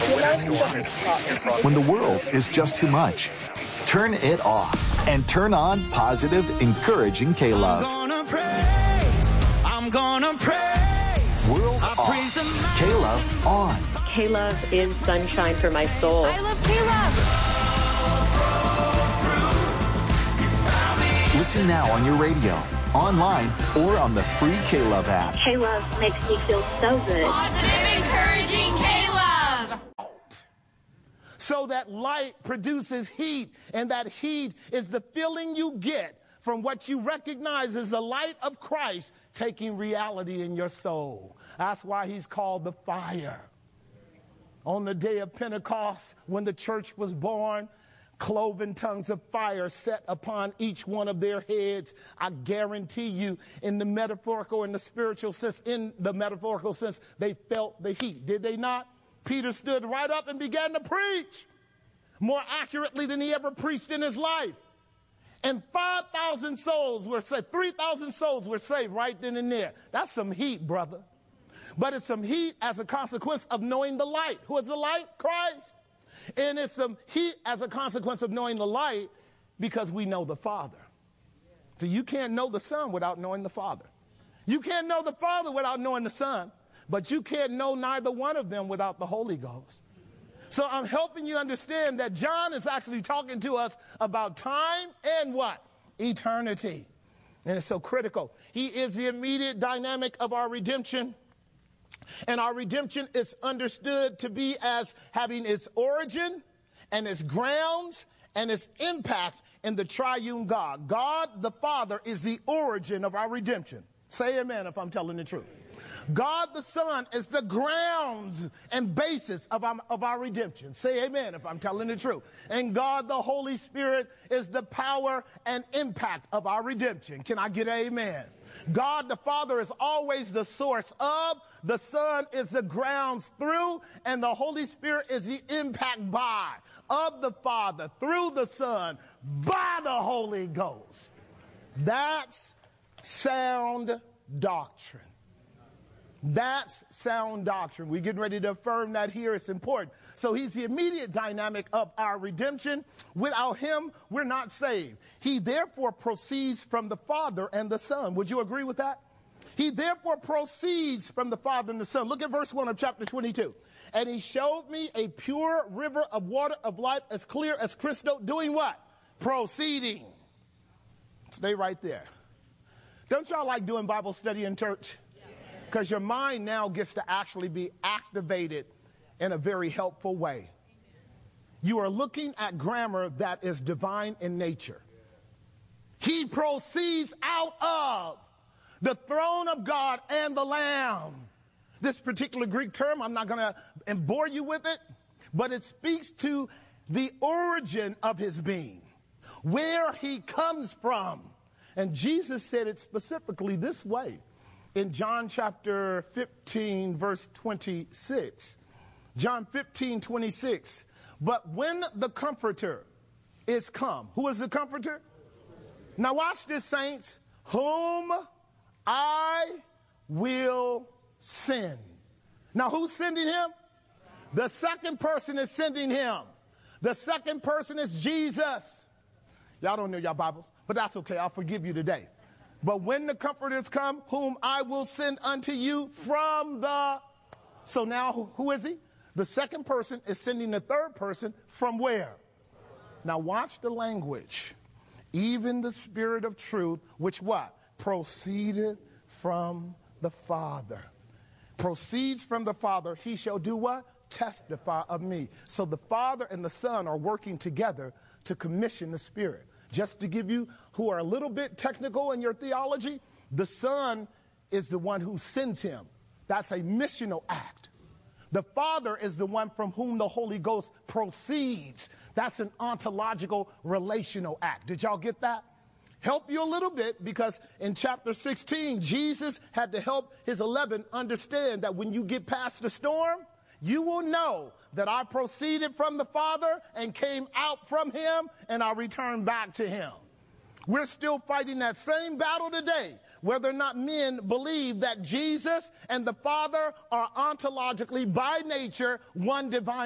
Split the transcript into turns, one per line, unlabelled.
When the world is just too much, turn it off and turn on positive, encouraging K-Love.
I'm gonna praise.
World off. K-Love on.
K-Love is sunshine for my soul.
I love K-Love.
Listen now on your radio, online, or on the free K-Love app.
K-Love makes me feel so good.
Positive, encouraging K-Love.
So that light produces heat, and that heat is the feeling you get from what you recognize as the light of Christ taking reality in your soul. That's why he's called the fire. On the day of Pentecost, when the church was born, cloven tongues of fire set upon each one of their heads. I guarantee you, in the metaphorical and the spiritual sense, in the metaphorical sense, they felt the heat. Did they not? Peter stood right up and began to preach more accurately than he ever preached in his life. And 5,000 souls were saved. 3,000 souls were saved right then and there. That's some heat, brother. But it's some heat as a consequence of knowing the light. Who is the light? Christ. And it's some heat as a consequence of knowing the light because we know the Father. So you can't know the Son without knowing the Father. You can't know the Father without knowing the Son. But you can't know neither one of them without the Holy Ghost. So I'm helping you understand that John is actually talking to us about time and what? Eternity. And it's so critical. He is the immediate dynamic of our redemption. And our redemption is understood to be as having its origin and its grounds and its impact in the triune God. God the Father is the origin of our redemption. Say amen if I'm telling the truth. God the Son is the grounds and basis of our redemption. Say amen if I'm telling the truth. And God the Holy Spirit is the power and impact of our redemption. Can I get an amen? God the Father is always the source of, the Son is the grounds through, and the Holy Spirit is the impact by, of the Father, through the Son, by the Holy Ghost. That's sound doctrine. That's sound doctrine. We're getting ready to affirm that here. It's important. So he's the immediate dynamic of our redemption. Without him, we're not saved. He therefore proceeds from the Father and the Son. Would you agree with that? He therefore proceeds from the Father and the Son. Look at verse 1 of chapter 22. And he showed me a pure river of water of life as clear as crystal. Doing what? Proceeding. Stay right there. Don't y'all like doing Bible study in church? Because your mind now gets to actually be activated in a very helpful way. You are looking at grammar that is divine in nature. He proceeds out of the throne of God and the Lamb. This particular Greek term, I'm not going to bore you with it, but it speaks to the origin of his being, where he comes from. And Jesus said it specifically this way. In John chapter 15, verse 26. John 15, 26. But when the Comforter is come. Who is the Comforter? Now watch this, saints. Whom I will send. Now who's sending him? The second person is sending him. The second person is Jesus. Y'all don't know your Bibles, but that's okay. I'll forgive you today. But when the Comforters come, whom I will send unto you from the... So now, who is he? The second person is sending the third person from where? Now watch the language. Even the Spirit of truth, which what? Proceeded from the Father. Proceeds from the Father, he shall do what? Testify of me. So the Father and the Son are working together to commission the Spirit. Just to give you who are a little bit technical in your theology, the Son is the one who sends him. That's a missional act. The Father is the one from whom the Holy Ghost proceeds. That's an ontological, relational act. Did y'all get that? Help you a little bit because in chapter 16, Jesus had to help his 11 understand that when you get past the storm, you will know that I proceeded from the Father and came out from him and I returned back to him. We're still fighting that same battle today, whether or not men believe that Jesus and the Father are ontologically by nature one divine